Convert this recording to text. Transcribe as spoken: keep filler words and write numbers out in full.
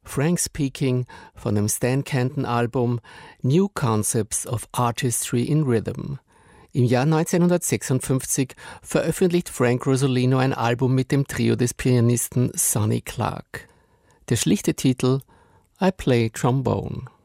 Frank Speaking von dem Stan Kenton-Album New Concepts of Artistry in Rhythm. Im Jahr neunzehnhundertsechsundfünfzig veröffentlicht Frank Rosolino ein Album mit dem Trio des Pianisten Sonny Clark. Der schlichte Titel I Play Trombone.